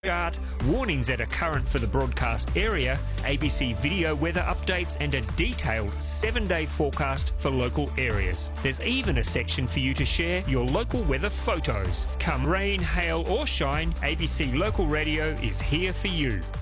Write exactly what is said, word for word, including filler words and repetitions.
Chart, warnings that are current for the broadcast area, A B C video weather updates and a detailed seven-day forecast for local areas. There's even a section for you to share your local weather photos. Come rain, hail or shine, A B C Local Radio is here for you.